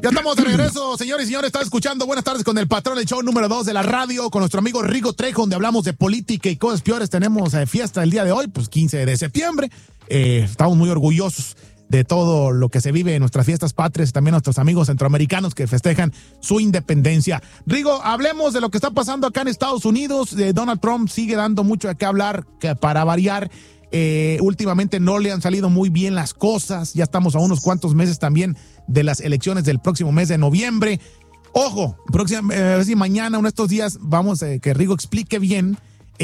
Ya estamos de regreso, señores y señores. Están escuchando Buenas Tardes con el Patrón, el show número 2 de la radio, con nuestro amigo Rigo Trejo, donde hablamos de política y cosas peores. Tenemos fiesta el día de hoy, pues 15 de septiembre. Estamos muy orgullosos de todo lo que se vive en nuestras fiestas patrias, también nuestros amigos centroamericanos que festejan su independencia. Rigo, hablemos de lo que está pasando acá en Estados Unidos. Donald Trump sigue dando mucho de qué hablar, que para variar, últimamente no le han salido muy bien las cosas. Ya estamos a unos cuantos meses también de las elecciones del próximo mes de noviembre. Ojo, mañana, uno de estos días, vamos a que Rigo explique bien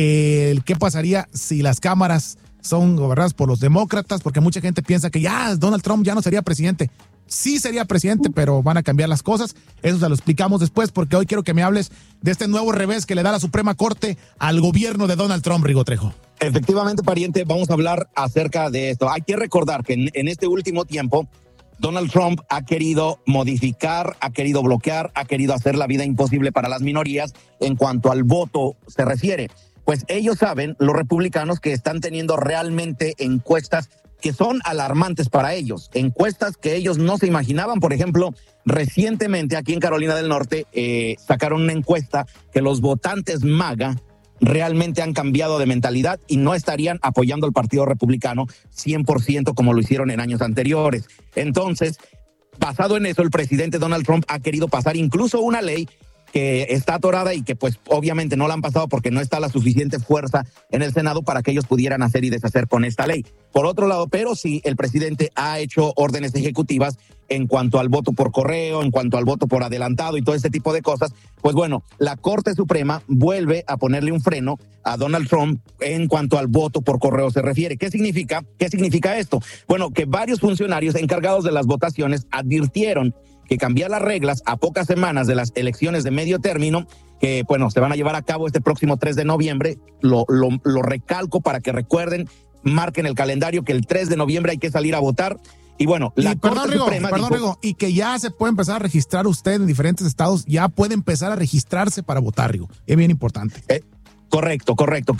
qué pasaría si las cámaras son gobernadas por los demócratas, porque mucha gente piensa que ya Donald Trump ya no sería presidente. Sí sería presidente, pero van a cambiar las cosas. Eso se lo explicamos después, porque hoy quiero que me hables de este nuevo revés que le da la Suprema Corte al gobierno de Donald Trump, Rigo Trejo. Efectivamente, pariente, vamos a hablar acerca de esto. Hay que recordar que en este último tiempo, Donald Trump ha querido modificar, ha querido bloquear, ha querido hacer la vida imposible para las minorías en cuanto al voto se refiere. Pues ellos saben, los republicanos, que están teniendo realmente encuestas que son alarmantes para ellos, encuestas que ellos no se imaginaban. Por ejemplo, recientemente aquí en Carolina del Norte sacaron una encuesta que los votantes MAGA realmente han cambiado de mentalidad y no estarían apoyando al Partido Republicano 100% como lo hicieron en años anteriores. Entonces, basado en eso, el presidente Donald Trump ha querido pasar incluso una ley que está atorada y que pues obviamente no la han pasado porque no está la suficiente fuerza en el Senado para que ellos pudieran hacer y deshacer con esta ley. Por otro lado, pero sí, el presidente ha hecho órdenes ejecutivas en cuanto al voto por correo, en cuanto al voto por adelantado y todo este tipo de cosas. Pues bueno, la Corte Suprema vuelve a ponerle un freno a Donald Trump en cuanto al voto por correo se refiere. ¿Qué significa? ¿Qué significa esto? Bueno, que varios funcionarios encargados de las votaciones advirtieron que cambiar las reglas a pocas semanas de las elecciones de medio término, que bueno, se van a llevar a cabo este próximo 3 de noviembre, lo recalco para que recuerden, marquen el calendario que el 3 de noviembre hay que salir a votar. Y bueno, la Corte Suprema dijo, y que ya se puede empezar a registrar usted en diferentes estados, ya puede empezar a registrarse para votar, Rigo. Es bien importante. Correcto.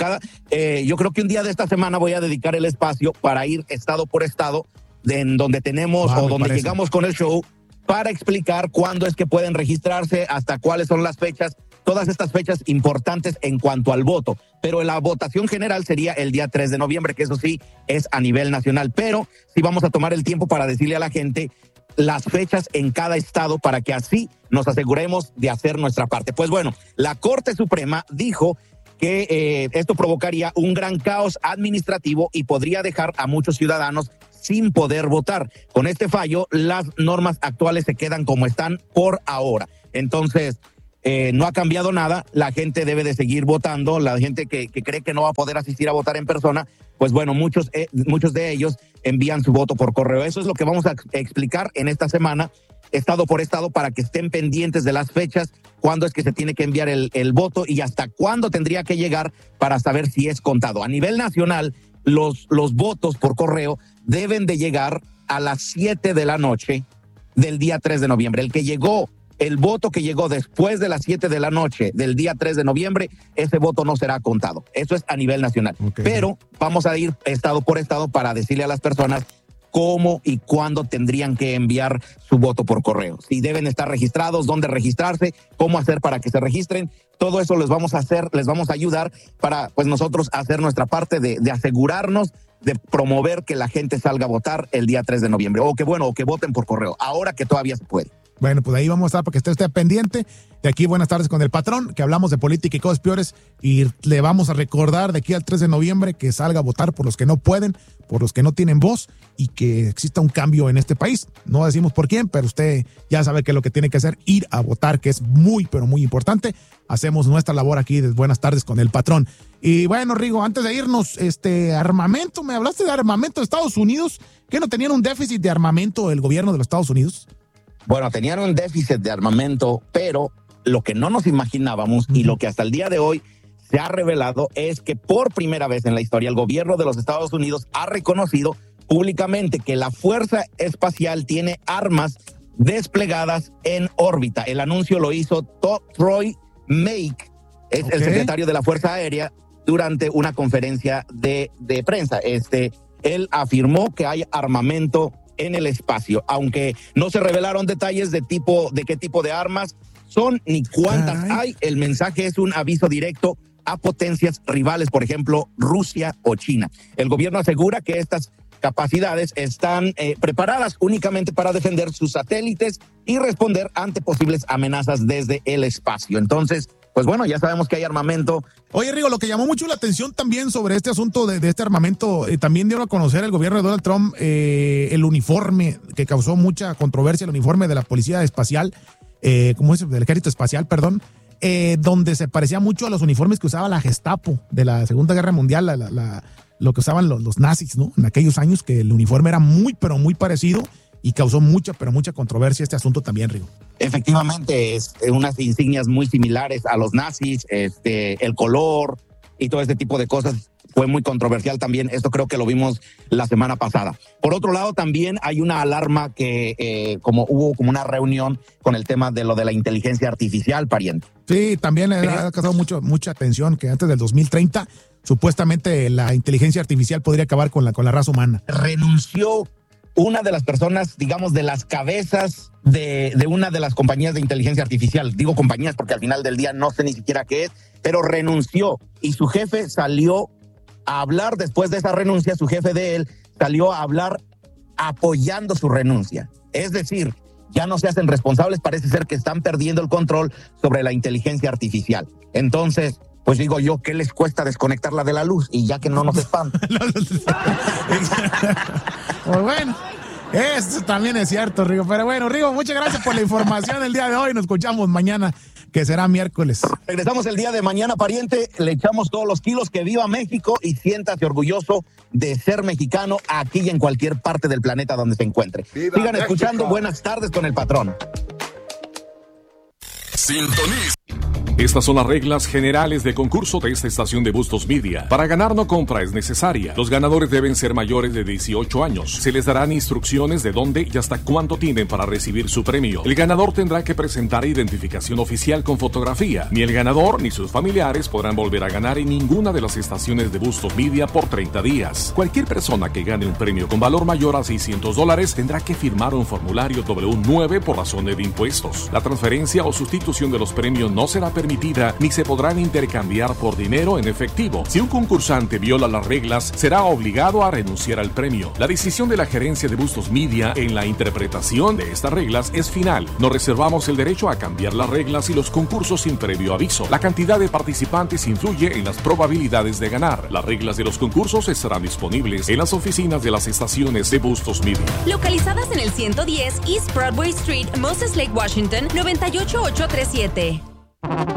Yo creo que un día de esta semana voy a dedicar el espacio para ir estado por estado, en donde tenemos donde llegamos con el show, para explicar cuándo es que pueden registrarse, hasta cuáles son las fechas, todas estas fechas importantes en cuanto al voto. Pero la votación general sería el día 3 de noviembre, que eso sí es a nivel nacional. Pero sí vamos a tomar el tiempo para decirle a la gente las fechas en cada estado para que así nos aseguremos de hacer nuestra parte. Pues bueno, la Corte Suprema dijo que esto provocaría un gran caos administrativo y podría dejar a muchos ciudadanos sin poder votar. Con este fallo, las normas actuales se quedan como están por ahora. Entonces, no ha cambiado nada. La gente debe de seguir votando. La gente que cree que no va a poder asistir a votar en persona, pues bueno, muchos de ellos envían su voto por correo. Eso es lo que vamos a explicar en esta semana, estado por estado, para que estén pendientes de las fechas, cuándo es que se tiene que enviar el voto y hasta cuándo tendría que llegar para saber si es contado. A nivel nacional, los votos por correo deben de llegar a las 7 de la noche del día 3 de noviembre. El voto que llegó después de las 7 de la noche del día 3 de noviembre, ese voto no será contado. Eso es a nivel nacional. Okay. Pero vamos a ir estado por estado para decirle a las personas cómo y cuándo tendrían que enviar su voto por correo. Si deben estar registrados, dónde registrarse, cómo hacer para que se registren. Todo eso les vamos a ayudar para pues nosotros hacer nuestra parte de asegurarnos de promover que la gente salga a votar el día 3 de noviembre. O que voten por correo, ahora que todavía se puede. Bueno, pues ahí vamos a estar para que esté usted pendiente. De aquí, Buenas Tardes con el Patrón, que hablamos de política y cosas peores. Y le vamos a recordar de aquí al 3 de noviembre que salga a votar por los que no pueden, por los que no tienen voz y que exista un cambio en este país. No decimos por quién, pero usted ya sabe que lo que tiene que hacer, ir a votar, que es muy, pero muy importante. Hacemos nuestra labor aquí de Buenas Tardes con el Patrón. Y bueno, Rigo, antes de irnos, armamento, me hablaste de armamento de Estados Unidos. ¿Qué no tenían un déficit de armamento el gobierno de los Estados Unidos? Bueno, tenían un déficit de armamento, pero lo que no nos imaginábamos y lo que hasta el día de hoy se ha revelado es que por primera vez en la historia el gobierno de los Estados Unidos ha reconocido públicamente que la Fuerza Espacial tiene armas desplegadas en órbita. El anuncio lo hizo Troy Make, es el secretario de la Fuerza Aérea, durante una conferencia de prensa. Él afirmó que hay armamento en el espacio, aunque no se revelaron detalles de qué tipo de armas son ni cuántas hay. El mensaje es un aviso directo a potencias rivales, por ejemplo, Rusia o China. El gobierno asegura que estas capacidades están preparadas únicamente para defender sus satélites y responder ante posibles amenazas desde el espacio. Entonces, pues bueno, ya sabemos que hay armamento. Oye, Rigo, lo que llamó mucho la atención también sobre este asunto de este armamento, también dieron a conocer el gobierno de Donald Trump el uniforme que causó mucha controversia, el uniforme de la Policía Espacial, ¿cómo es? Del Ejército Espacial, perdón, donde se parecía mucho a los uniformes que usaba la Gestapo de la Segunda Guerra Mundial, lo que usaban los nazis, ¿no? En aquellos años, que el uniforme era muy, pero muy parecido y causó mucha controversia este asunto también, Rigo. Efectivamente, es unas insignias muy similares a los nazis, el color y todo este tipo de cosas fue muy controversial también. Esto creo que lo vimos la semana pasada. Por otro lado, también hay una alarma que hubo como una reunión con el tema de lo de la inteligencia artificial, pariente. Sí, también ha causado mucha atención que antes del 2030 supuestamente la inteligencia artificial podría acabar con la raza humana. Renunció una de las personas, digamos, de las cabezas de una de las compañías de inteligencia artificial. Digo compañías porque al final del día no sé ni siquiera qué es, pero renunció y su jefe salió a hablar después de esa renuncia. Su jefe de él salió a hablar apoyando su renuncia. Es decir, ya no se hacen responsables, parece ser que están perdiendo el control sobre la inteligencia artificial. Entonces, pues digo yo, ¿qué les cuesta desconectarla de la luz? Y ya que no nos espanta. Pues bueno, eso también es cierto, Rigo. Pero bueno, Rigo, muchas gracias por la información el día de hoy. Nos escuchamos mañana, que será miércoles. Regresamos el día de mañana, pariente. Le echamos todos los kilos. Que viva México y siéntate orgulloso de ser mexicano aquí y en cualquier parte del planeta donde se encuentre. Viva Sigan México. escuchando Buenas Tardes con el Patrón. Sintoniza. Estas son las reglas generales de concurso de esta estación de Bustos Media. Para ganar no compra es necesaria. Los ganadores deben ser mayores de 18 años. Se les darán instrucciones de dónde y hasta cuánto tienen para recibir su premio. El ganador tendrá que presentar identificación oficial con fotografía. Ni el ganador ni sus familiares podrán volver a ganar en ninguna de las estaciones de Bustos Media por 30 días. Cualquier persona que gane un premio con valor mayor a $600 tendrá que firmar un formulario W9 por razones de impuestos. La transferencia o sustitución de los premios no será permitida ni se podrán intercambiar por dinero en efectivo. Si un concursante viola las reglas, será obligado a renunciar al premio. La decisión de la gerencia de Bustos Media en la interpretación de estas reglas es final. No reservamos el derecho a cambiar las reglas y los concursos sin previo aviso. La cantidad de participantes influye en las probabilidades de ganar. Las reglas de los concursos estarán disponibles en las oficinas de las estaciones de Bustos Media. Localizadas en el 110 East Broadway Street, Moses Lake, Washington, 98837.